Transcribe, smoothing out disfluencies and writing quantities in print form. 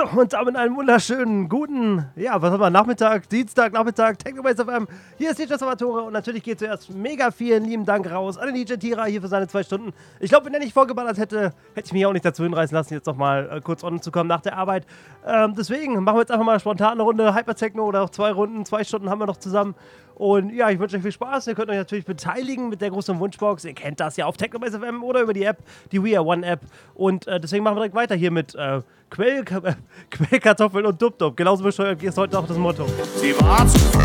So, und damit einen wunderschönen guten, ja, was haben wir, Nachmittag, Dienstag, Nachmittag, Technobase FM. Hier ist DJ Salvatore und natürlich geht zuerst mega vielen lieben Dank raus an den DJ Tira hier für seine 2 Stunden. Ich glaube, wenn er nicht vorgeballert hätte, hätte ich mich auch nicht dazu hinreißen lassen, jetzt nochmal kurz on zu kommen nach der Arbeit. Deswegen machen wir jetzt einfach mal spontan eine Runde Hypertechno oder auch 2 Runden, 2 Stunden haben wir noch zusammen. Und ja, ich wünsche euch viel Spaß. Ihr könnt euch natürlich beteiligen mit der großen Wunschbox. Ihr kennt das ja auf Technobase FM oder über die App, die We Are One App. Und deswegen machen wir direkt weiter hier mit Quellkartoffeln und Dub-Dub. Genauso bescheuert ist heute auch das Motto. Sie war's.